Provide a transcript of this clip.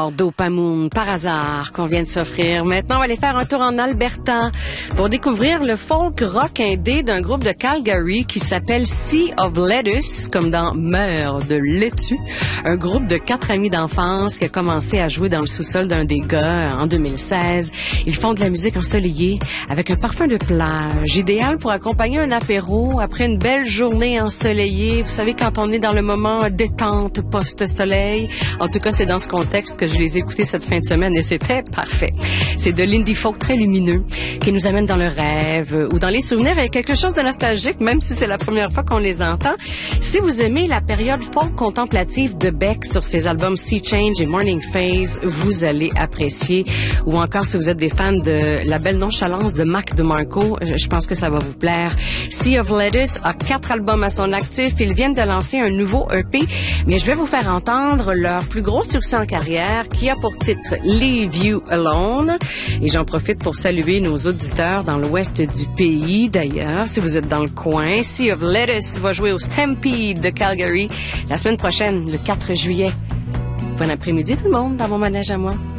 Alors, Dopamoon, par hasard, qu'on vient de s'offrir. Maintenant, on va aller faire un tour en Alberta pour découvrir le folk rock indé d'un groupe de Calgary qui s'appelle Sea of Lettuce, comme dans Mer de laitue. Un groupe de 4 amis d'enfance qui a commencé à jouer dans le sous-sol d'un des gars en 2016. Ils font de la musique ensoleillée avec un parfum de plage, idéal pour accompagner un apéro après une belle journée ensoleillée. Vous savez, quand on est dans le moment détente post-soleil. En tout cas, c'est dans ce contexte que je les ai écoutés cette fin de semaine et c'était parfait. C'est de l'indie folk très lumineux qui nous amène dans le rêve ou dans les souvenirs avec quelque chose de nostalgique, même si c'est la première fois qu'on les entend. Si vous aimez la période folk contemplative de Beck sur ses albums Sea Change et Morning Phase, vous allez apprécier. Ou encore, si vous êtes des fans de la belle nonchalance de Mac DeMarco, je pense que ça va vous plaire. Sea of Lettuce a 4 albums à son actif. Ils viennent de lancer un nouveau EP, mais je vais vous faire entendre leur plus gros succès en carrière qui a pour titre Leave You Alone. Et j'en profite pour saluer nos auditeurs dans l'ouest du pays. D'ailleurs, si vous êtes dans le coin, Sea of Lettuce va jouer au Stampede de Calgary la semaine prochaine, le 4 juillet. Bon après-midi tout le monde dans mon manège à moi.